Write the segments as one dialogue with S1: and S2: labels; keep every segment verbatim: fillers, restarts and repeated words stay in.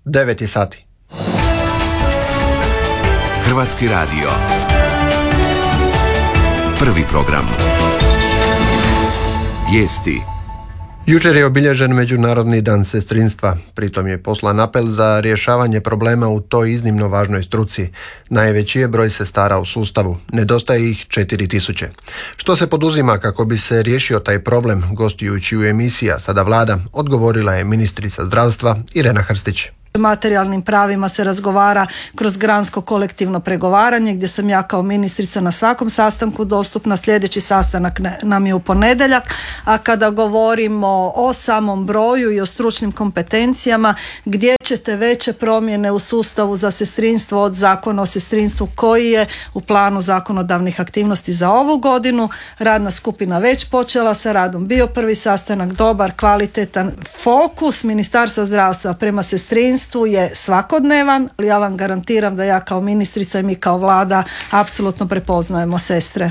S1: devet je sati.
S2: Hrvatski radio. Prvi program. Vijesti.
S1: Jučer je obilježen Međunarodni dan sestrinstva. Pritom je poslan apel za rješavanje problema u toj iznimno važnoj struci. Najveći je broj sestara u sustavu. Nedostaje ih četiri tisuće. Što se poduzima kako bi se riješio taj problem, gostujući u emisija Sada Vlada, odgovorila je ministrica zdravstva Irena Hrstić.
S3: Materijalnim pravima se razgovara kroz gransko kolektivno pregovaranje gdje sam ja kao ministrica na svakom sastanku dostupna. Sljedeći sastanak nam je u ponedjeljak, a kada govorimo o samom broju i o stručnim kompetencijama, gdje ćete veće promjene u sustavu za sestrinstvo od Zakona o sestrinstvu koji je u planu zakonodavnih aktivnosti za ovu godinu. Radna skupina već počela sa radom, bio prvi sastanak, dobar, kvalitetan. Fokus Ministarstva zdravstva prema sestrinstvu je svakodnevan, ali ja vam garantiram da ja kao ministrica i mi kao vlada apsolutno prepoznajemo sestre.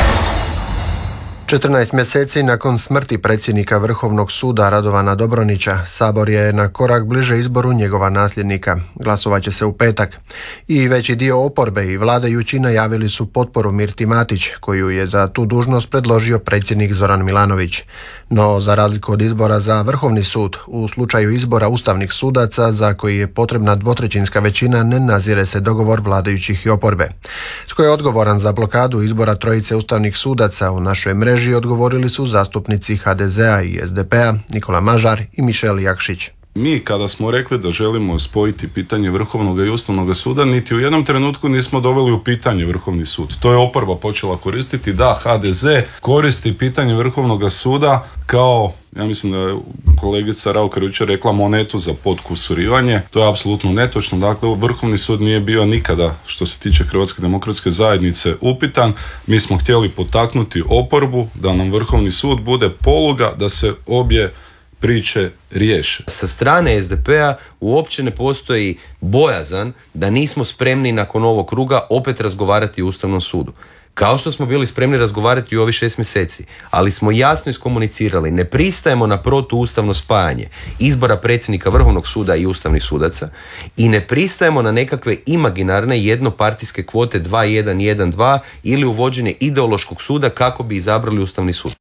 S1: četrnaest mjeseci nakon smrti predsjednika Vrhovnog suda Radovana Dobronića, Sabor je na korak bliže izboru njegova nasljednika. Glasovat će se u petak. I veći dio oporbe i vladajući najavili su potporu Mirti Matić, koju je za tu dužnost predložio predsjednik Zoran Milanović. No, za razliku od izbora za Vrhovni sud, u slučaju izbora ustavnih sudaca za koji je potrebna dvotrećinska većina, ne nazire se dogovor vladajućih i oporbe. Tko je odgovoran za blokadu izbora trojice ustavnih sudaca u našoj mreži odgovorili su zastupnici ha de zea i es de pe-a Nikola Mažar i Mišel Jakšić.
S4: Mi kada smo rekli da želimo spojiti pitanje Vrhovnog i Ustavnog suda, niti u jednom trenutku nismo doveli u pitanje Vrhovni sud. To je oporba počela koristiti. Da, ha de ze koristi pitanje Vrhovnog suda kao, ja mislim da je kolegica Raukar jučer rekla, monetu za potkusurivanje. To je apsolutno netočno. Dakle, Vrhovni sud nije bio nikada, što se tiče Hrvatske demokratske zajednice, upitan. Mi smo htjeli potaknuti oporbu da nam Vrhovni sud bude poluga da se obje priče riješe.
S5: Sa strane es de pe-a uopće ne postoji bojazan da nismo spremni nakon ovog kruga opet razgovarati o Ustavnom sudu. Kao što smo bili spremni razgovarati u ovih šest mjeseci, ali smo jasno iskomunicirali, ne pristajemo na protuustavno spajanje izbora predsjednika Vrhovnog suda i ustavnih sudaca i ne pristajemo na nekakve imaginarne jednopartijske kvote dva jedan jedan dva ili uvođenje ideološkog suda kako bi izabrali Ustavni sud.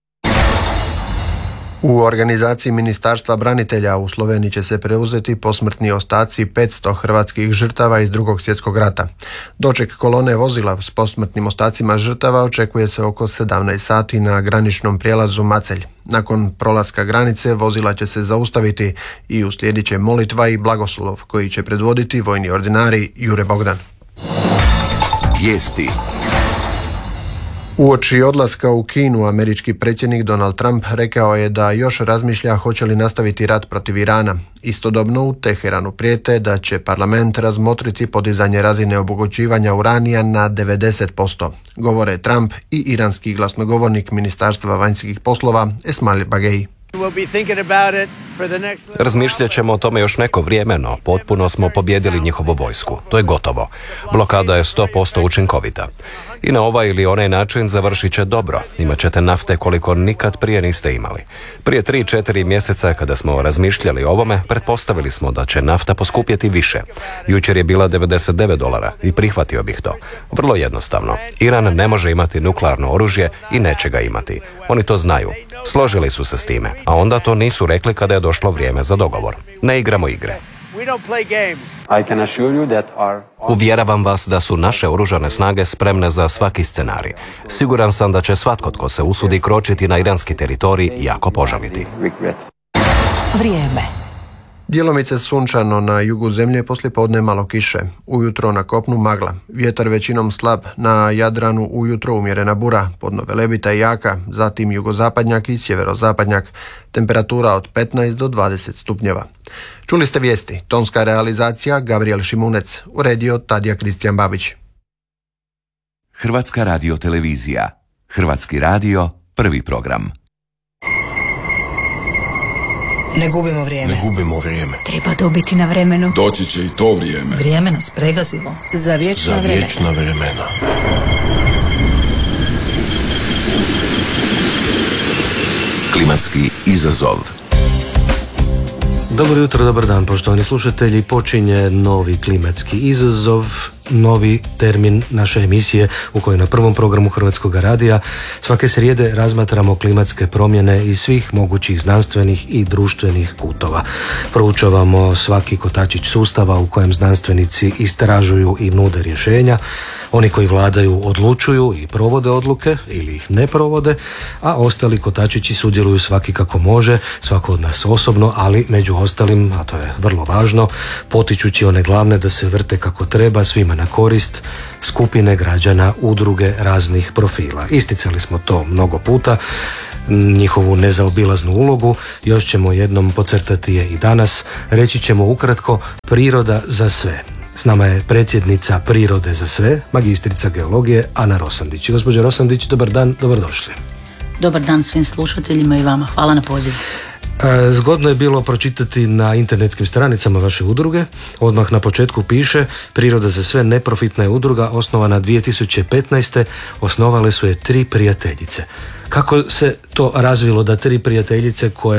S1: U organizaciji Ministarstva branitelja u Sloveniji će se preuzeti posmrtni ostaci petsto hrvatskih žrtava iz Drugog svjetskog rata. Doček kolone vozila s posmrtnim ostacima žrtava očekuje se oko sedamnaest sati na graničnom prijelazu Macelj. Nakon prolaska granice vozila će se zaustaviti i uslijedit će molitva i blagoslov koji će predvoditi vojni ordinari Jure Bogdan.
S2: Vijesti.
S1: Uoči odlaska u Kinu, američki predsjednik Donald Trump rekao je da još razmišlja hoće li nastaviti rat protiv Irana. Istodobno u Teheranu prijete da će parlament razmotriti podizanje razine obogaćivanja uranija na devedeset posto. Govore Trump i iranski glasnogovornik Ministarstva vanjskih poslova Esmail Bagei.
S6: Razmišljat ćemo o tome još neko vrijeme, no potpuno smo pobjedili njihovu vojsku. To je gotovo. Blokada je sto posto učinkovita. I na ovaj ili onaj način završit će dobro. Imat ćete nafte koliko nikad prije niste imali. Prije tri četiri mjeseca kada smo razmišljali o ovome, pretpostavili smo da će nafta poskupjeti više. Jučer je bila devedeset devet dolara i prihvatio bih to. Vrlo jednostavno. Iran ne može imati nuklearno oružje i neće ga imati. Oni to znaju. Složili su se s time, a onda to nisu rekli kada je došlo vrijeme za dogovor. Ne igramo igre. Uvjeravam vas da su naše oružane snage spremne za svaki scenarij. Siguran sam da će svatko tko se usudi kročiti na iranski teritorij jako požaliti.
S7: Vrijeme.
S1: Djelomice sunčano na jugu zemlje, poslijepodne malo kiše. Ujutro na kopnu magla. Vjetar većinom slab, na Jadranu ujutro umjerena bura, podno velebita i jaka, zatim jugozapadnjak i sjeverozapadnjak. Temperatura od petnaest do dvadeset stupnjeva. Čuli ste vijesti. Tonska realizacija Gabriel Šimunec. Uredio Tadija Kristijan Babić.
S2: Hrvatska radio televizija. Hrvatski radio, prvi program.
S7: Ne gubimo vrijeme.
S8: Ne gubimo vrijeme.
S7: Treba dobiti na vremenu.
S8: Doći će i to vrijeme.
S7: Vrijeme nas pregazilo. Za vječna
S8: Za
S7: vremena.
S8: vječna vremena.
S2: Klimatski izazov.
S9: Dobro jutro, dobar dan poštovani slušatelji. Počinje novi klimatski izazov, novi termin naše emisije u kojoj na prvom programu Hrvatskog radija svake srijede razmatramo klimatske promjene iz svih mogućih znanstvenih i društvenih kutova. Proučavamo svaki kotačić sustava u kojem znanstvenici istražuju i nude rješenja. Oni koji vladaju odlučuju i provode odluke ili ih ne provode, a ostali kotačići sudjeluju svaki kako može, svako od nas osobno, ali među ostalim, a to je vrlo važno, potičući one glavne da se vrte kako treba, svima na korist, skupine građana, udruge raznih profila. Isticali smo to mnogo puta, njihovu nezaobilaznu ulogu, još ćemo jednom podcrtati je i danas. Reći ćemo ukratko: priroda za sve. S nama je predsjednica Prirode za sve, magistrica geologije Ana Rosandić. Gospođa Rosandić, dobar dan, dobrodošli.
S10: Dobar dan svim slušateljima i vama. Hvala na pozivu.
S9: Zgodno je bilo pročitati na internetskim stranicama vaše udruge. Odmah na početku piše: Priroda za sve neprofitna je udruga osnovana dvije tisuće petnaeste. Osnovale su je tri prijateljice. Kako se to razvilo da tri prijateljice koje